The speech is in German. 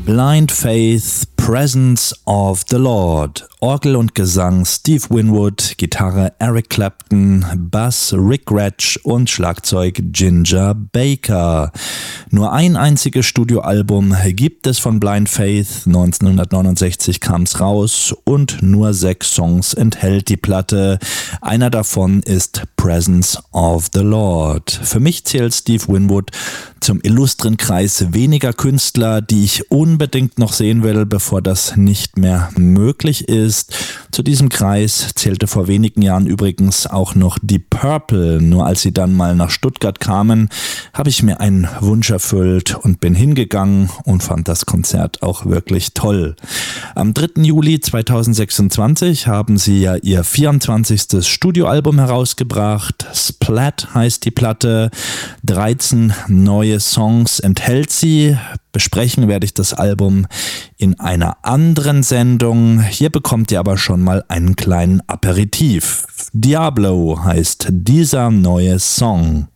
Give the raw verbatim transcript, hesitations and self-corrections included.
Blind Faith, Presence of the Lord. Orgel und Gesang Steve Winwood, Gitarre Eric Clapton, Bass Rick Gretsch und Schlagzeug Ginger Baker. Nur ein einziges Studioalbum gibt es von Blind Faith, neunzehnhundertneunundsechzig kam es raus und nur sechs Songs enthält die Platte. Einer davon ist Presence of the Lord. Für mich zählt Steve Winwood zum illustren Kreis weniger Künstler, die ich unbedingt noch sehen will, bevor das nicht mehr möglich ist. Zu diesem Kreis zählte vor wenigen Jahren übrigens auch noch die Purple. Nur als sie dann mal nach Stuttgart kamen, habe ich mir einen Wunsch erfüllt und bin hingegangen und fand das Konzert auch wirklich toll. Am dritten Juli zweitausendsechsundzwanzig haben sie ja ihr vierundzwanzigstes Studioalbum herausgebracht. Splat heißt die Platte. dreizehn neue Songs enthält sie. Besprechen werde ich das Album in einer anderen Sendung. Hier bekommt ihr aber schon mal einen kleinen Aperitif. Diablo heißt dieser neue Song.